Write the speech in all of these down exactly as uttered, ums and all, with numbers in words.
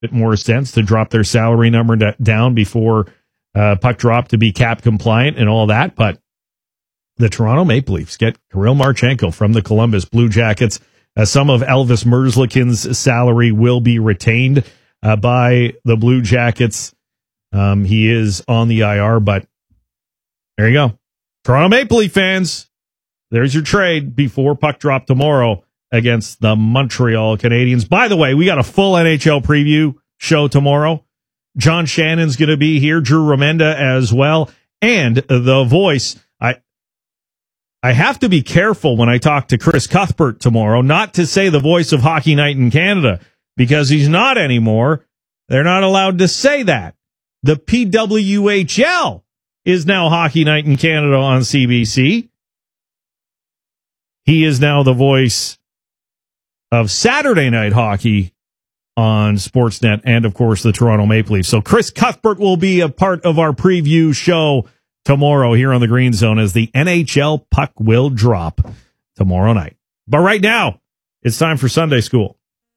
bit more sense to drop their salary number d- down before uh, puck drop to be cap compliant and all that. But the Toronto Maple Leafs get Kirill Marchenko from the Columbus Blue Jackets. Uh, some of Elvis Merzlikins' salary will be retained uh, by the Blue Jackets. Um, he is on the I R, but there you go. Toronto Maple Leaf fans, there's your trade before puck drop tomorrow against the Montreal Canadiens. By the way, we got a full N H L preview show tomorrow. John Shannon's going to be here, Drew Remenda as well, and the voice. I I have to be careful when I talk to Chris Cuthbert tomorrow, not to say the voice of Hockey Night in Canada, because he's not anymore. They're not allowed to say that. The P W H L is now Hockey Night in Canada on C B C. He is now the voice of Saturday Night Hockey on Sportsnet and, of course, the Toronto Maple Leafs. So Chris Cuthbert will be a part of our preview show tomorrow here on the Green Zone as the N H L puck will drop tomorrow night. But right now, it's time for Sunday School.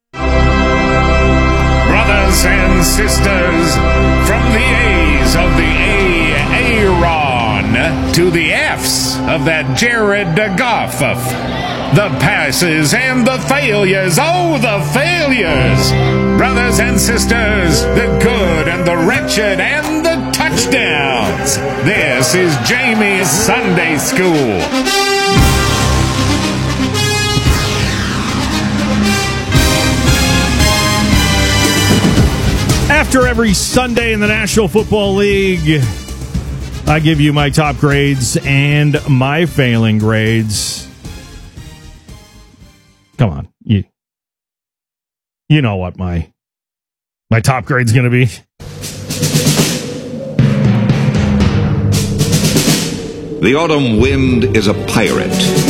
Brothers and sisters, from the A's of the A-A-Ron to the F's of that Jared Goff, the passes and the failures, oh, the failures. Brothers and sisters, the good and the wretched and the touchdowns. This is Jamie's Sunday School. After every Sunday in the National Football League, I give you my top grades and my failing grades. Come on, you, you know what my my top grade's going to be. The autumn wind is a pirate,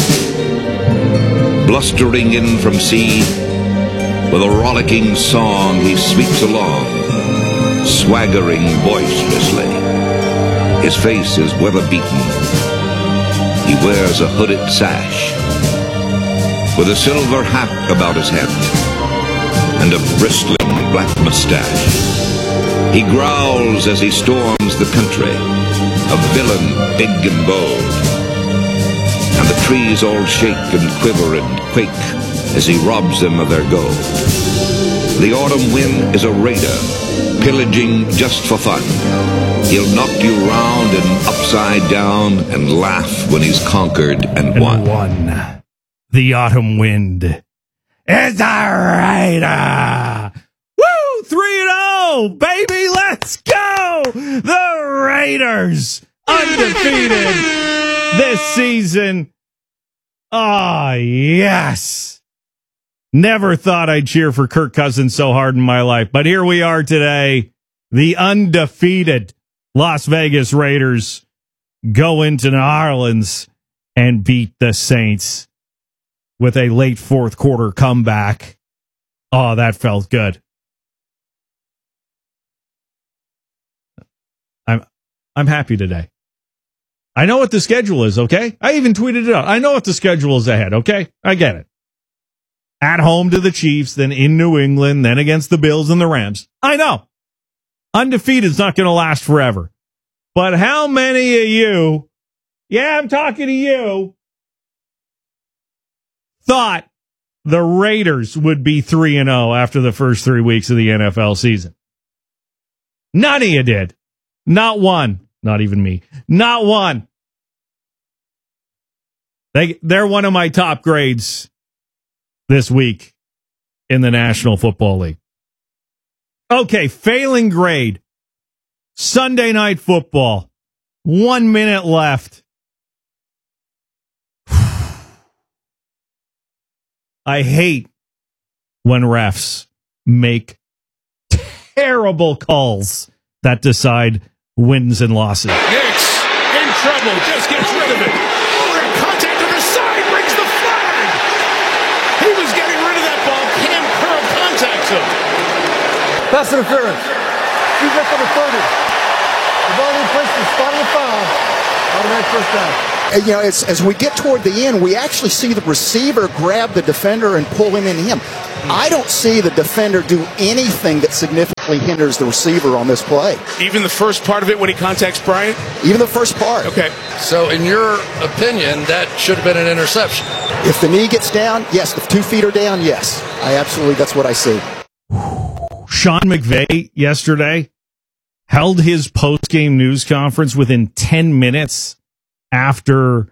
blustering in from sea. With a rollicking song he sweeps along, swaggering boisterously. His face is weather-beaten. He wears a hooded sash, with a silver hat about his head, and a bristling black mustache. He growls as he storms the country, a villain big and bold. And the trees all shake and quiver and quake as he robs them of their gold. The autumn wind is a raider, pillaging just for fun. He'll knock you round and upside down and laugh when he's conquered and, and won. won. The autumn wind is a raider. Woo! three and oh, baby, let's go! The Raiders, undefeated this season. Ah, oh, yes. Never thought I'd cheer for Kirk Cousins so hard in my life, but here we are today. The undefeated Las Vegas Raiders go into New Orleans and beat the Saints with a late fourth quarter comeback. Oh, that felt good. I'm I'm happy today. I know what the schedule is, okay? I even tweeted it out. I know what the schedule is ahead, okay? I get it. At home to the Chiefs, then in New England, then against the Bills and the Rams. I know. Undefeated is not going to last forever. But how many of you, yeah, I'm talking to you, thought the Raiders would be three and oh after the first three weeks of the N F L season? None of you did. Not one. Not even me. Not one. They, they're one of my top grades this week in the National Football League. Okay, failing grade. Sunday Night Football. One minute left. I hate when refs make terrible calls that decide wins and losses. Knicks in trouble, just gets rid of it. Oh, and contact to the side brings the flag. He was getting rid of that ball. Cam Curl contacts him. Pass interference. He's up for the thirty. The ball in place is spot on the foul. Automatic first down. You know, as, as we get toward the end, we actually see the receiver grab the defender and pull him into him. I don't see the defender do anything that significantly hinders the receiver on this play. Even the first part of it when he contacts Bryant? Even the first part. Okay. So, in your opinion, that should have been an interception? If the knee gets down, yes. If two feet are down, yes. I absolutely, that's what I see. Sean McVay yesterday held his post-game news conference within ten minutes after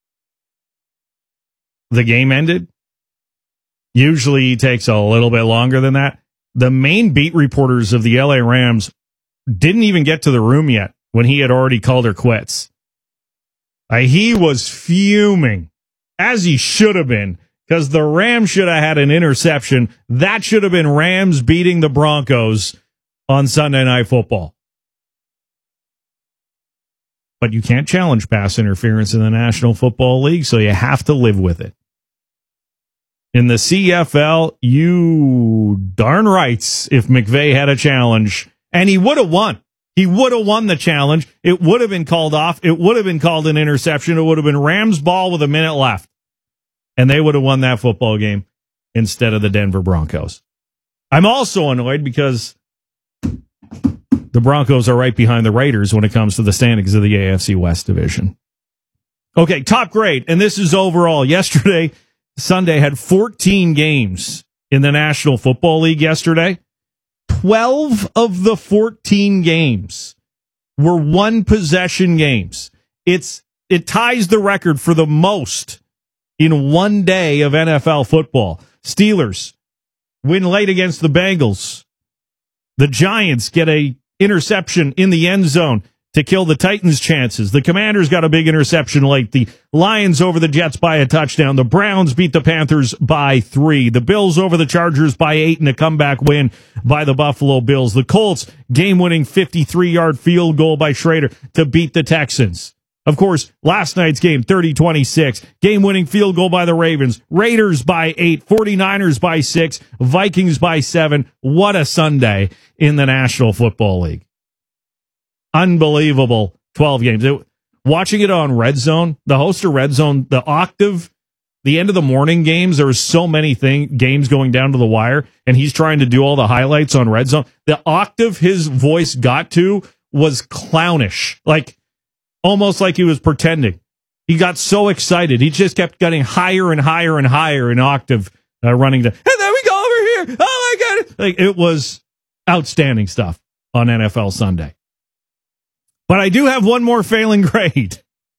the game ended. Usually he takes a little bit longer than that. The main beat reporters of the L A Rams didn't even get to the room yet when he had already called her quits. Uh, he was fuming, as he should have been, because the Rams should have had an interception. That should have been Rams beating the Broncos on Sunday Night Football. But you can't challenge pass interference in the National Football League, so you have to live with it. In the C F L, you darn rights if McVay had a challenge, and he would have won. He would have won the challenge. It would have been called off. It would have been called an interception. It would have been Rams ball with a minute left, and they would have won that football game instead of the Denver Broncos. I'm also annoyed because the Broncos are right behind the Raiders when it comes to the standings of the A F C West division. Okay, top grade, and this is overall. Yesterday, Sunday had fourteen games in the National Football League yesterday. twelve of the fourteen games were one possession games. It's it ties the record for the most in one day of N F L football. Steelers win late against the Bengals. The Giants get a interception in the end zone to kill the Titans' chances. The Commanders got a big interception late. The Lions over the Jets by a touchdown. The Browns beat the Panthers by three. The Bills over the Chargers by eight in a comeback win by the Buffalo Bills. The Colts game-winning fifty-three-yard field goal by Schrader to beat the Texans. Of course, last night's game, thirty twenty-six. Game-winning field goal by the Ravens. Raiders by eight. forty-niners by six. Vikings by seven. What a Sunday in the National Football League. Unbelievable twelve games. It, watching it on Red Zone, the host of Red Zone, the Octave, the end of the morning games, there was so many thing, games going down to the wire, and he's trying to do all the highlights on Red Zone. The octave his voice got to was clownish, like almost like he was pretending. He got so excited. He just kept getting higher and higher and higher in octave, uh, running to, and then we go over here. Oh, my God. Like, it was outstanding stuff on N F L Sunday. But I do have one more failing grade.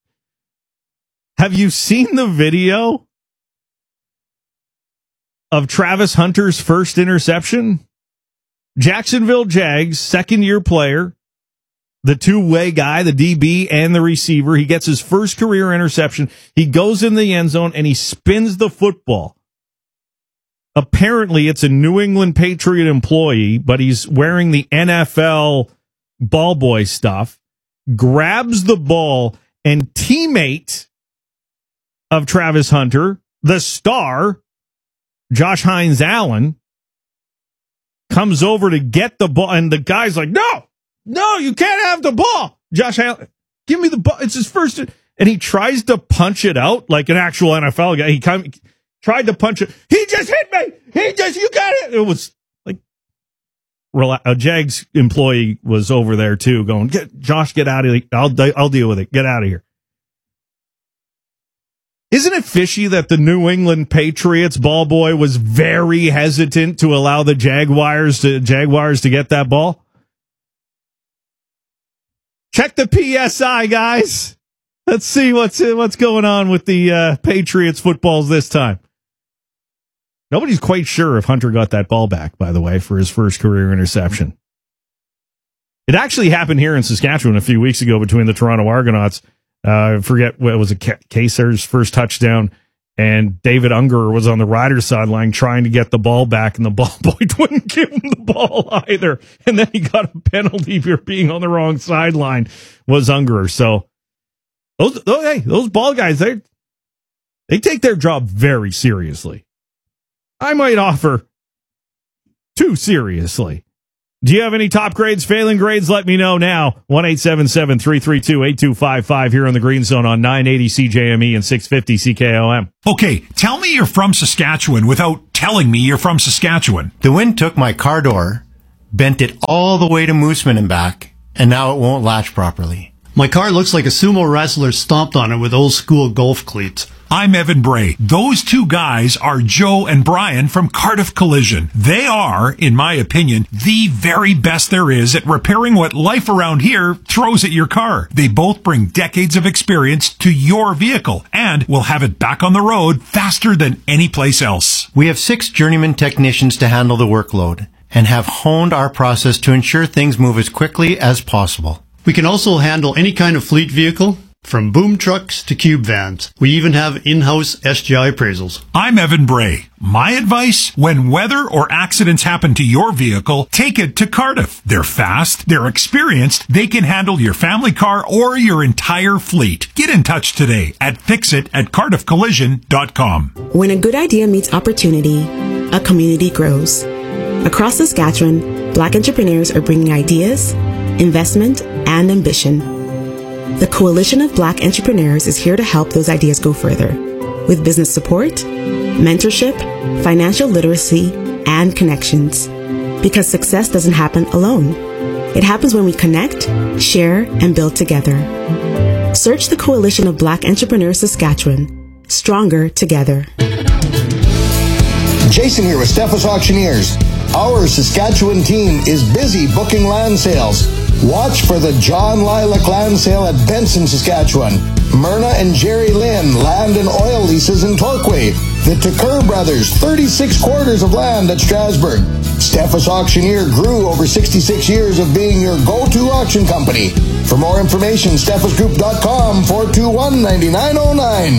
Have you seen the video of Travis Hunter's first interception? Jacksonville Jags, second-year player, the two-way guy, the D B and the receiver. He gets his first career interception. He goes in the end zone, and he spins the football. Apparently, it's a New England Patriot employee, but he's wearing the N F L ball boy stuff. Grabs the ball, and teammate of Travis Hunter, the star, Josh Hines Allen, comes over to get the ball, and the guy's like, no, no, you can't have the ball. Josh Allen, give me the ball. It's his first, and he tries to punch it out like an actual N F L guy. He come, tried to punch it. He just hit me. He just, you got it. It was a Jags employee was over there too, going, get, Josh, get out of here. I'll, I'll deal with it. Get out of here. Isn't it fishy that the New England Patriots ball boy was very hesitant to allow the Jaguars to Jaguars to get that ball? Check the P S I, guys. Let's see what's what's going on with the uh, Patriots footballs this time. Nobody's quite sure if Hunter got that ball back, by the way, for his first career interception. It actually happened here in Saskatchewan a few weeks ago between the Toronto Argonauts. Uh, I forget what was it, Kaiser's first touchdown, and David Unger was on the Riders sideline trying to get the ball back, and the ball boy wouldn't give him the ball either. And then he got a penalty for being on the wrong sideline, was Unger. So those, those, hey, those ball guys, they they take their job very seriously. I might offer too seriously. Do you have any top grades, failing grades? Let me know now. one eight seven seven, three three two, eight two five five here on the Green Zone on nine eighty C J M E and six fifty C K O M. Okay, tell me you're from Saskatchewan without telling me you're from Saskatchewan. The wind took my car door, bent it all the way to Mooseman and back, and now it won't latch properly. My car looks like a sumo wrestler stomped on it with old school golf cleats. I'm Evan Bray. Those two guys are Joe and Brian from Cardiff Collision. They are, in my opinion, the very best there is at repairing what life around here throws at your car. They both bring decades of experience to your vehicle and will have it back on the road faster than any place else. We have six journeyman technicians to handle the workload and have honed our process to ensure things move as quickly as possible. We can also handle any kind of fleet vehicle, from boom trucks to cube vans. We even have in-house S G I appraisals. I'm Evan Bray. My advice, when weather or accidents happen to your vehicle, take it to Cardiff. They're fast, they're experienced, they can handle your family car or your entire fleet. Get in touch today at fixit at cardiff collision dot com. When a good idea meets opportunity, a community grows. Across Saskatchewan, Black entrepreneurs are bringing ideas, investment, and ambition. The Coalition of Black Entrepreneurs is here to help those ideas go further with business support, mentorship, financial literacy, and connections. Because success doesn't happen alone. It happens when we connect, share, and build together. Search the Coalition of Black Entrepreneurs Saskatchewan. Stronger together. Jason here with Steffes Auctioneers. Our Saskatchewan team is busy booking land sales. Watch for the John Lilac Land Sale at Benson, Saskatchewan. Myrna and Jerry Lynn Land and Oil Leases in Torquay. The Tucker Brothers thirty-six quarters of land at Strasbourg. Steffes Auctioneer grew over sixty-six years of being your go-to auction company. For more information, steffes group dot com, four two one, nine nine zero nine.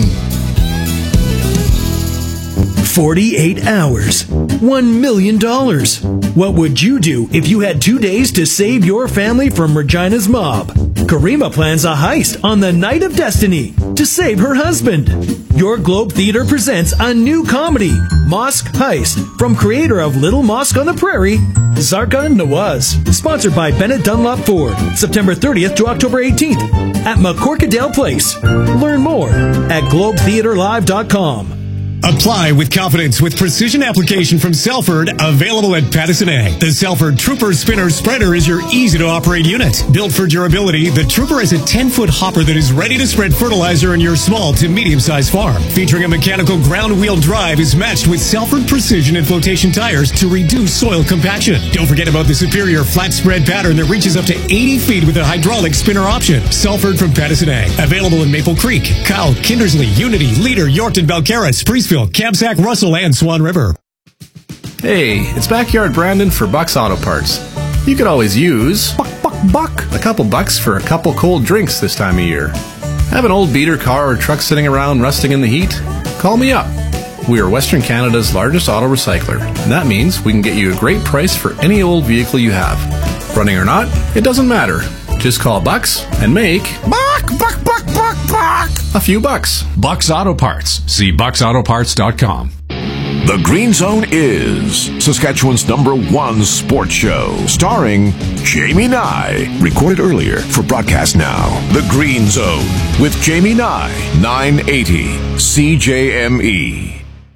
forty-eight hours. one million dollars. What would you do if you had two days to save your family from Regina's mob? Karima plans a heist on the Night of Destiny to save her husband. Your Globe Theatre presents a new comedy, Mosque Heist, from creator of Little Mosque on the Prairie, Zarka Nawaz. Sponsored by Bennett Dunlop Ford, September thirtieth to October eighteenth at McCorkadale Place. Learn more at globe theatre live dot com. Apply with confidence with precision application from Selford, available at Pattison Ag. The Selford Trooper Spinner Spreader is your easy-to-operate unit. Built for durability, the Trooper is a ten-foot hopper that is ready to spread fertilizer in your small to medium-sized farm. Featuring a mechanical ground-wheel drive, is matched with Selford Precision and Flotation tires to reduce soil compaction. Don't forget about the superior flat spread pattern that reaches up to eighty feet with a hydraulic spinner option. Selford from Pattison Ag. Available in Maple Creek, Kyle, Kindersley, Unity, Leader, Yorkton, Balcarres, Priestfield, Kamsack, Russell, and Swan River. Hey, it's Backyard Brandon for Buck's Auto Parts. You could always use buck, buck, buck. a couple bucks for a couple cold drinks this time of year. Have an old beater car or truck sitting around rusting in the heat? Call me up. We are Western Canada's largest auto recycler, and that means we can get you a great price for any old vehicle you have. Running or not, it doesn't matter. Just call Bucks and make buck, buck, buck, buck, buck a few bucks. Bucks Auto Parts. See bucks auto parts dot com. The Green Zone is Saskatchewan's number one sports show, starring Jamie Nye. Recorded earlier for broadcast now. The Green Zone with Jamie Nye, nine eighty C J M E.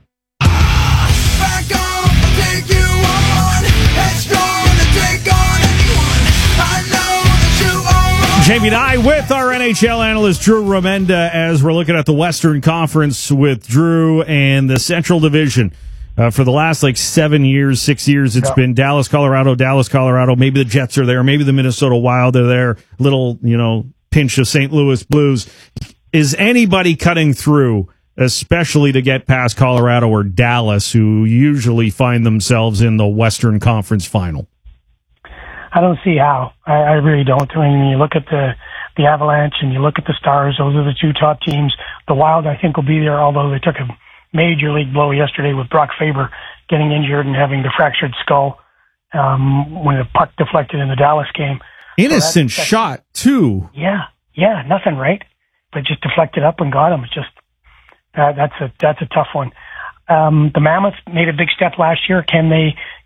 Jamie Nye with our N H L analyst Drew Remenda as we're looking at the Western Conference with Drew and the Central Division. Uh, for the last like seven years, six years, it's yeah. been Dallas, Colorado, Dallas, Colorado. Maybe the Jets are there. Maybe the Minnesota Wild are there. Little, you know, pinch of Saint Louis Blues. Is anybody cutting through, especially to get past Colorado or Dallas, who usually find themselves in the Western Conference final? I don't see how. I, I really don't. I mean, you look at the the Avalanche and you look at the Stars; those are the two top teams. The Wild, I think, will be there, although they took a major league blow yesterday with Brock Faber getting injured and having the fractured skull um, when the puck deflected in the Dallas game. Innocent so that's, that's, shot too. Yeah, yeah, nothing, right? But just deflected up and got him. It's just uh, that's a that's a tough one. Um, the Mammoths made a big step last year. Can they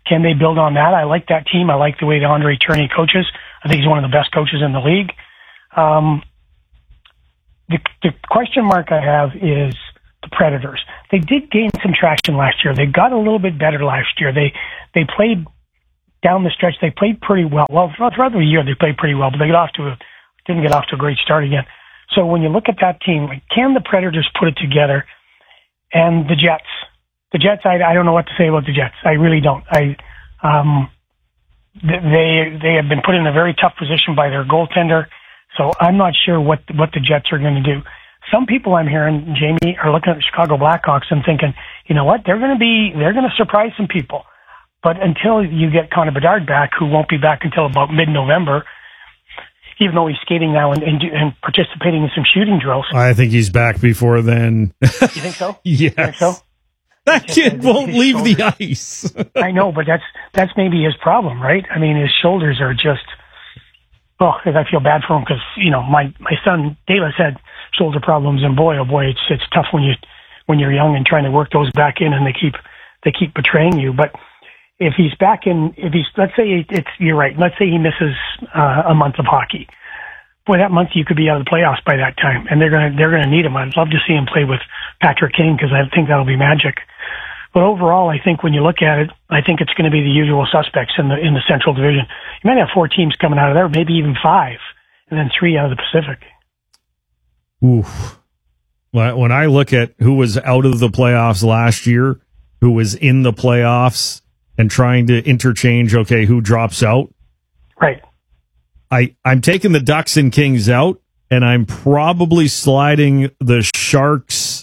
Can they build on that? I like that team. I like the way that Andre Tourigny coaches. I think he's one of the best coaches in the league. Um, the, the question mark I have is the Predators. They did gain some traction last year. They got a little bit better last year. They they played down the stretch. They played pretty well. Well, throughout the year they played pretty well, but they got off to a, didn't get off to a great start again. So when you look at that team, like, can the Predators put it together? And the Jets. The Jets, I, I don't know what to say about the Jets. I really don't. I, um, they they have been put in a very tough position by their goaltender, so I'm not sure what what the Jets are going to do. Some people I'm hearing, Jamie, are looking at the Chicago Blackhawks and thinking, you know what, they're going to be they're going to surprise some people. But until you get Connor Bedard back, who won't be back until about mid-November, even though he's skating now and, and, and participating in some shooting drills. I think he's back before then. You think so? Yes. You think so? That kid won't leave the ice. I know, but that's that's maybe his problem, right? I mean, his shoulders are just, oh, because I feel bad for him because, you know, my, my son, Davis, had shoulder problems, and boy, oh boy, it's it's tough when, you, when you're young and trying to work those back in, and they keep they keep betraying you. But if he's back in, if he's, let's say it's, you're right, let's say he misses uh, a month of hockey. Boy, that month you could be out of the playoffs by that time, and they're gonna they're gonna need him. I'd love to see him play with Patrick Kane because I think that'll be magic. But overall, I think when you look at it, I think it's going to be the usual suspects in the in the Central Division. You might have four teams coming out of there, maybe even five, and then three out of the Pacific. Oof. When I look at who was out of the playoffs last year, who was in the playoffs, and trying to interchange, okay, who drops out? Right. I, I'm taking the Ducks and Kings out, and I'm probably sliding the Sharks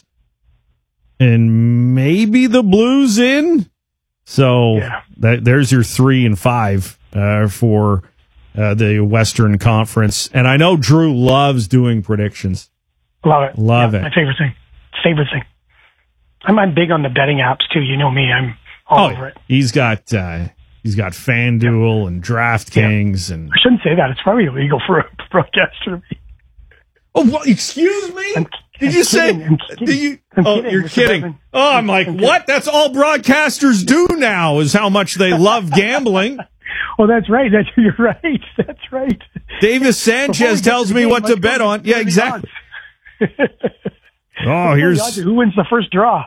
and maybe the Blues in. So yeah. that, there's your three and five uh, for uh, the Western Conference. And I know Drew loves doing predictions. Love it. Love yeah, it. My favorite thing. Favorite thing. I'm, I'm big on the betting apps, too. You know me. I'm all oh, over it. He's got... Uh, He's got FanDuel yeah. and DraftKings yeah. and... I shouldn't say that. It's probably illegal for a broadcaster to be. Oh, what? Excuse me? I'm, did I'm you say... I'm Did you, I'm oh, kidding. you're Mister kidding. Bettman. Oh, I'm like, I'm what? That's all broadcasters do now, is how much they love gambling. Oh, that's right. That's, you're right. That's right. Davis Sanchez tells me game, what to bet on. Yeah, exactly. Oh, here's... Who wins the first draw?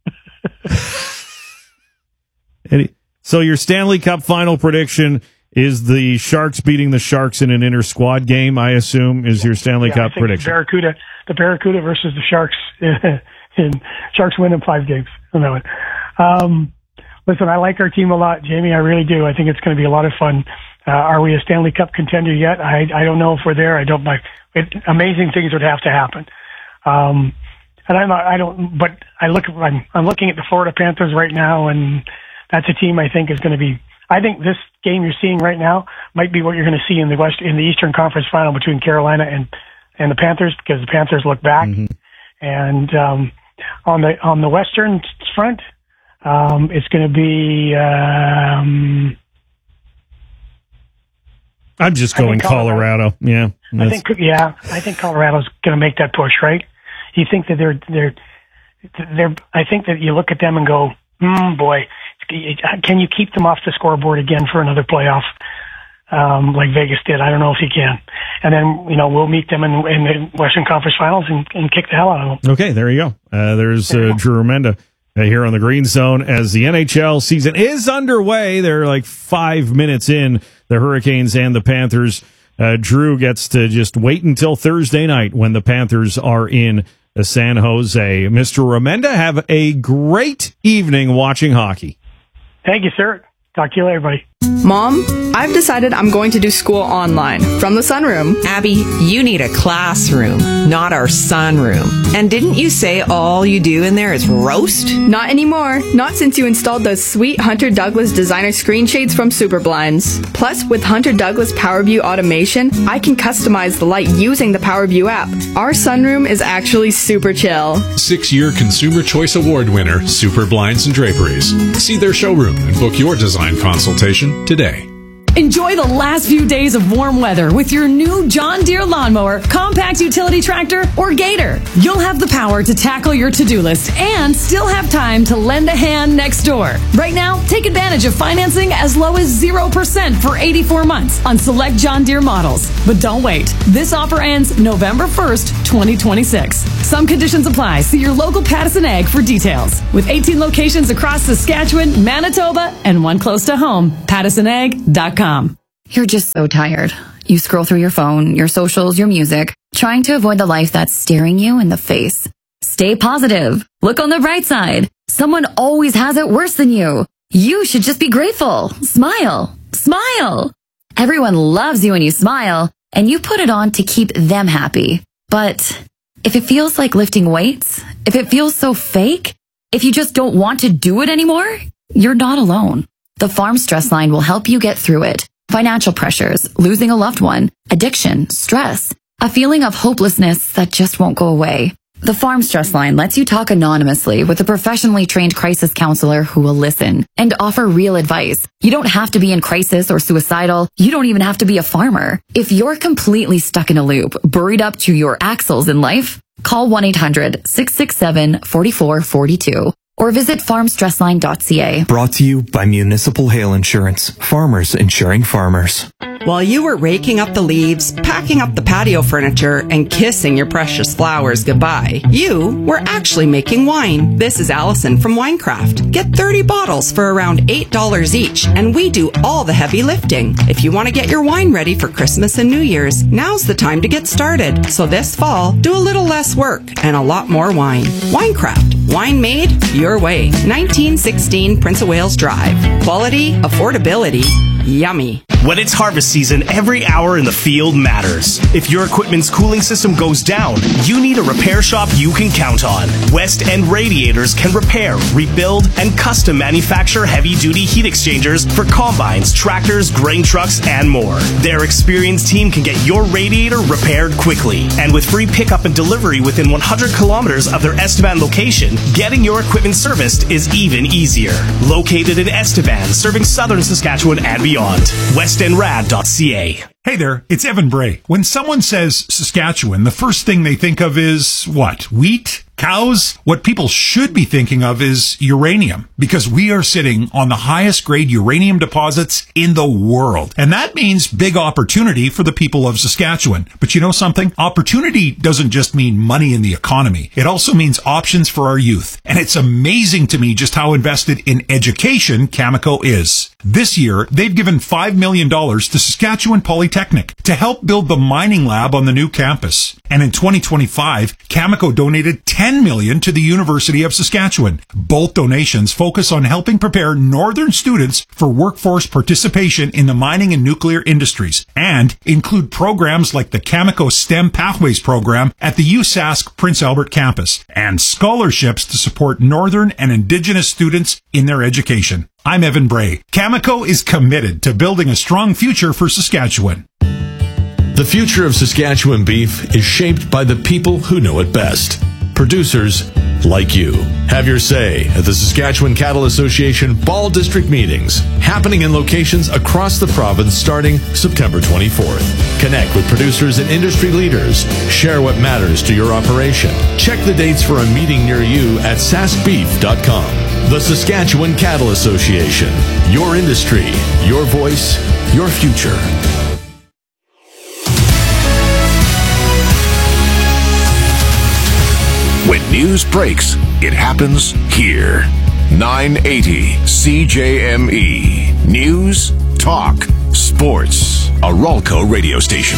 Any... So your Stanley Cup final prediction is the Sharks beating the Sharks in an inter-squad game, I assume, is your Stanley yeah, Cup I think prediction. The Barracuda, the Barracuda versus the Sharks, and Sharks win in five games on that one. Um, listen, I like our team a lot, Jamie. I really do. I think it's going to be a lot of fun. Uh, are we a Stanley Cup contender yet? I I don't know if we're there. I don't like it, amazing things would have to happen. Um, and I'm not, I don't, but I look, I'm, I'm looking at the Florida Panthers right now, and that's a team I think is going to be, I think this game you're seeing right now might be what you're going to see in the West, in the Eastern Conference final between Carolina and, and the Panthers, because the Panthers look back. Mm-hmm. And, um, on the, on the Western front, um, it's going to be, um, I'm just going Colorado. Colorado. Yeah. I think, yeah, I think Colorado's going to make that push, right? You think that they're, they're, they're, I think that you look at them and go, hmm, boy, can you keep them off the scoreboard again for another playoff, um, like Vegas did? I don't know if you can. And then, you know, we'll meet them in, in the Western Conference Finals and, and kick the hell out of them. Okay, there you go. Uh, there's there uh, Drew Remenda uh, here on the Green Zone as the N H L season is underway. They're like five minutes in, the Hurricanes and the Panthers. Uh, Drew gets to just wait until Thursday night when the Panthers are in San Jose. Mister Remenda, have a great evening watching hockey. Thank you, sir. Talk to you later, buddy. Mom, I've decided I'm going to do school online from the sunroom. Abby, you need a classroom, not our sunroom. And didn't you say all you do in there is roast? Not anymore. Not since you installed those sweet Hunter Douglas designer screen shades from Superblinds. Plus, with Hunter Douglas PowerView automation, I can customize the light using the PowerView app. Our sunroom is actually super chill. Six-year Consumer Choice Award winner, Super Blinds and Draperies. See their showroom and book your design consultation today. Enjoy the last few days of warm weather with your new John Deere lawnmower, compact utility tractor, or Gator. You'll have the power to tackle your to-do list and still have time to lend a hand next door. Right now, take advantage of financing as low as zero percent for eighty-four months on select John Deere models. But don't wait. This offer ends November first, twenty twenty-six. Some conditions apply. See your local Pattison Ag for details. With eighteen locations across Saskatchewan, Manitoba, and one close to home, pattison ag dot com. You're just so tired. You scroll through your phone, your socials, your music, trying to avoid the life that's staring you in the face. Stay positive. Look on the bright side. Someone always has it worse than you. You should just be grateful. Smile. Smile. Everyone loves you when you smile, and you put it on to keep them happy. But if it feels like lifting weights, if it feels so fake, if you just don't want to do it anymore, you're not alone. The Farm Stress Line will help you get through it. Financial pressures, losing a loved one, addiction, stress, a feeling of hopelessness that just won't go away. The Farm Stress Line lets you talk anonymously with a professionally trained crisis counselor who will listen and offer real advice. You don't have to be in crisis or suicidal. You don't even have to be a farmer. If you're completely stuck in a loop, buried up to your axles in life, call one eight hundred, six six seven, four four four two or visit farm stress line dot c a. Brought to you by Municipal Hail Insurance. Farmers insuring farmers. While you were raking up the leaves, packing up the patio furniture, and kissing your precious flowers goodbye, you were actually making wine. This is Allison from Winecraft. Get thirty bottles for around eight dollars each, and we do all the heavy lifting. If you want to get your wine ready for Christmas and New Year's, now's the time to get started. So this fall, do a little less work and a lot more wine. Winecraft. Wine made your way. nineteen sixteen Prince of Wales Drive. Quality, affordability, yummy. When it's harvest season, every hour in the field matters. If your equipment's cooling system goes down, you need a repair shop you can count on. West End Radiators can repair, rebuild, and custom manufacture heavy-duty heat exchangers for combines, tractors, grain trucks, and more. Their experienced team can get your radiator repaired quickly. And with free pickup and delivery within one hundred kilometers of their Estevan location, getting your equipment serviced is even easier. Located in Estevan, serving southern Saskatchewan and beyond. west end rad dot c a. Hey there, it's Evan Bray. When someone says Saskatchewan, the first thing they think of is what? Wheat? Cows? What people should be thinking of is uranium, because we are sitting on the highest grade uranium deposits in the world. And that means big opportunity for the people of Saskatchewan. But you know something? Opportunity doesn't just mean money in the economy. It also means options for our youth. And it's amazing to me just how invested in education Cameco is. This year, they've given five million dollars to Saskatchewan Polytechnic to help build the mining lab on the new campus. And in twenty twenty-five, Cameco donated ten million dollars to the University of Saskatchewan. Both donations focus on helping prepare northern students for workforce participation in the mining and nuclear industries, and include programs like the Cameco STEM Pathways program at the U Sask Prince Albert campus, and scholarships to support northern and indigenous students in their education. I'm Evan Bray. Cameco is committed to building a strong future for Saskatchewan. The future of Saskatchewan beef is shaped by the people who know it best. Producers like you. Have your say at the Saskatchewan Cattle Association Ball District meetings, happening in locations across the province starting September twenty-fourth. Connect with producers and industry leaders. Share what matters to your operation. Check the dates for a meeting near you at sask beef dot com. The Saskatchewan Cattle Association. Your industry, your voice, your future. When news breaks, it happens here. nine eighty C J M E. News, talk, sports. A Ralco radio station.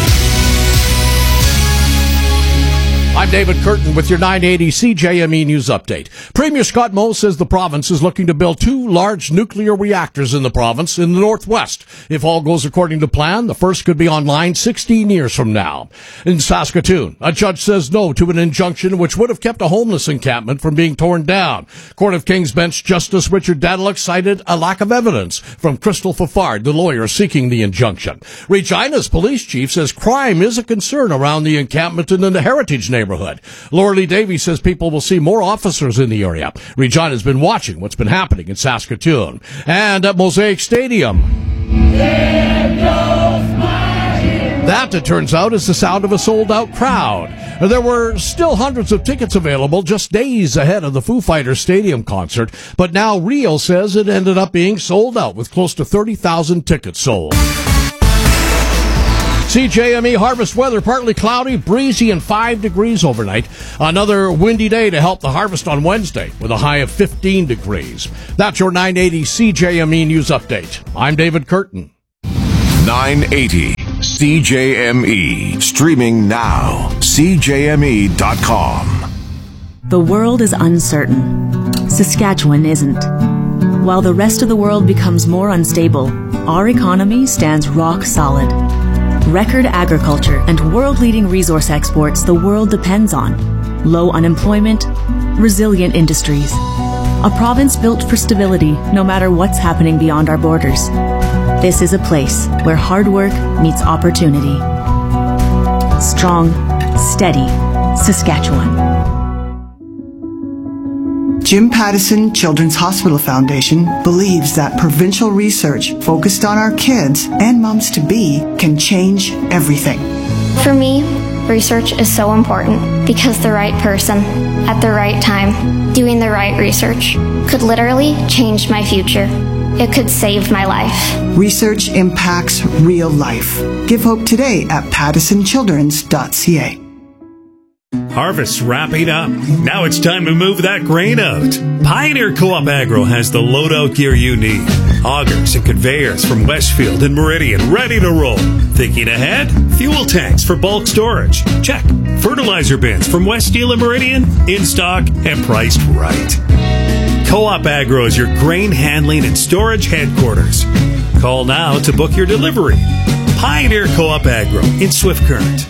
I'm David Curtin with your nine eighty C J M E News Update. Premier Scott Moe says the province is looking to build two large nuclear reactors in the province in the northwest. If all goes according to plan, the first could be online sixteen years from now. In Saskatoon, a judge says no to an injunction which would have kept a homeless encampment from being torn down. Court of King's Bench Justice Richard Dadlock cited a lack of evidence from Crystal Fafard, the lawyer seeking the injunction. Regina's police chief says crime is a concern around the encampment and in the heritage neighborhood. neighborhood. Laura Lee Davies says people will see more officers in the area. Regina has been watching what's been happening in Saskatoon. And at Mosaic Stadium, That, it turns out, is the sound of a sold-out crowd. There were still hundreds of tickets available just days ahead of the Foo Fighters Stadium concert, but now Rio says it ended up being sold out with close to thirty thousand tickets sold. C J M E harvest weather, partly cloudy, breezy, and five degrees overnight. Another windy day to help the harvest on Wednesday with a high of fifteen degrees. That's your nine eighty C J M E News Update. I'm David Curtin. nine eighty C J M E. Streaming now. C J M E dot com. The world is uncertain. Saskatchewan isn't. While the rest of the world becomes more unstable, our economy stands rock solid. Record agriculture and world-leading resource exports the world depends on. Low unemployment, resilient industries. A province built for stability no matter what's happening beyond our borders. This is a place where hard work meets opportunity. Strong, steady, Saskatchewan. Jim Pattison Children's Hospital Foundation believes that provincial research focused on our kids and moms-to-be can change everything. For me, research is so important because the right person, at the right time, doing the right research, could literally change my future. It could save my life. Research impacts real life. Give hope today at pattison childrens dot c a. Harvest's wrapping up. Now it's time to move that grain out. Pioneer Co-op Agro has the loadout gear you need. Augers and conveyors from Westfield and Meridian ready to roll. Thinking ahead? Fuel tanks for bulk storage. Check. Fertilizer bins from West Steel and Meridian in stock and priced right. Co-op Agro is your grain handling and storage headquarters. Call now to book your delivery. Pioneer Co-op Agro in Swift Current.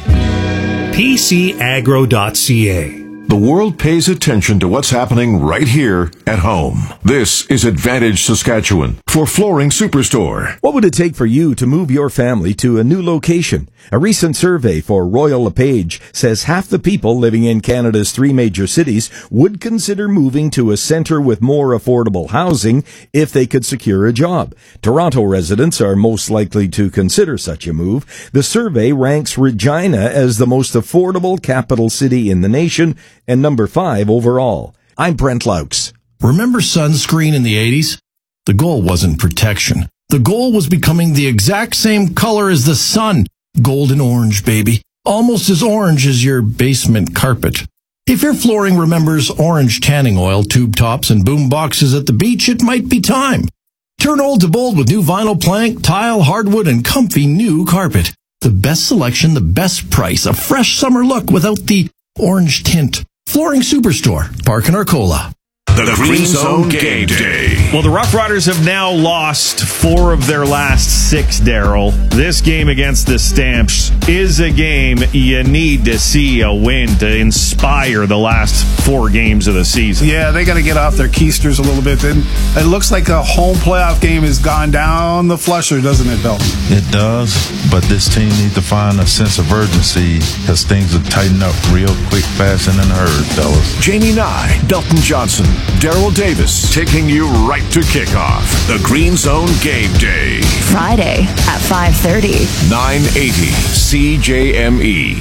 P C agro dot c a. The world pays attention to what's happening right here at home. This is Advantage Saskatchewan for Flooring Superstore. What would it take for you to move your family to a new location? A recent survey for Royal LePage says half the people living in Canada's three major cities would consider moving to a centre with more affordable housing if they could secure a job. Toronto residents are most likely to consider such a move. The survey ranks Regina as the most affordable capital city in the nation and number five overall. I'm Brent Laux. Remember sunscreen in the eighties? The goal wasn't protection. The goal was becoming the exact same color as the sun. Golden orange, baby. Almost as orange as your basement carpet. If your flooring remembers orange tanning oil, tube tops, and boom boxes at the beach, it might be time. Turn old to bold with new vinyl plank, tile, hardwood, and comfy new carpet. The best selection, the best price, a fresh summer look without the orange tint. Flooring Superstore, Park and Arcola. The, the Green, Green Zone Game Day. Well, the Rough Riders have now lost four of their last six, Daryl. This game against the Stamps is a game you need to see a win to inspire the last four games of the season. Yeah, they got to get off their keisters a little bit. Then it looks like a home playoff game has gone down the flusher, doesn't it, Bill? It does, but this team needs to find a sense of urgency because things will tighten up real quick, fast, and in a hurry, fellas. Jamie Nye, Dalton Johnson, Daryl Davis, taking you right to kickoff. The Green Zone Game Day. Friday at five thirty. nine eighty C J M E.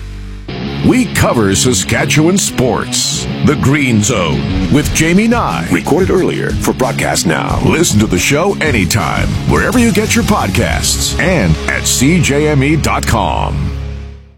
We cover Saskatchewan sports. The Green Zone with Jamie Nye. Recorded earlier for broadcast now. Listen to the show anytime, wherever you get your podcasts, and at C J M E dot com.